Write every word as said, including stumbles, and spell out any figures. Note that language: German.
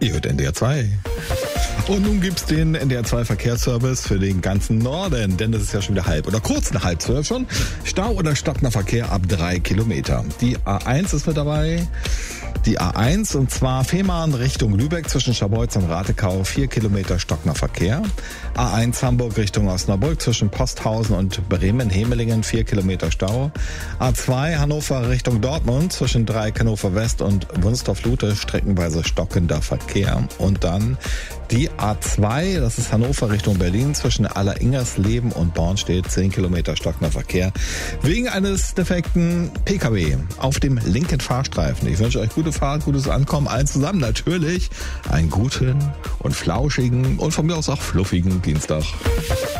Ihr hört N D R zwei. Und nun gibt's den N D R zwei Verkehrsservice für den ganzen Norden, denn es ist ja schon wieder halb oder kurz nach halb zwölf schon. Stau oder stockender Verkehr ab drei Kilometer. Die A eins ist mit dabei. Die A eins, und zwar Fehmarn Richtung Lübeck zwischen Scharbeutz und Ratekau, vier Kilometer stockender Verkehr. A eins Hamburg Richtung Osnabrück zwischen Posthausen und Bremen-Hemelingen, vier Kilometer Stau. A zwei Hannover Richtung Dortmund zwischen Dreieck Hannover West und Wunstorf-Lute streckenweise stockender Verkehr. Und dann die A zwei, das ist Hannover Richtung Berlin zwischen Alleringersleben und Bornstedt, zehn Kilometer stockender Verkehr. Wegen eines defekten P K W auf dem linken Fahrstreifen. Ich wünsche euch gute Fahrt, gutes Ankommen, allen zusammen natürlich einen guten und flauschigen und von mir aus auch fluffigen Dienstag.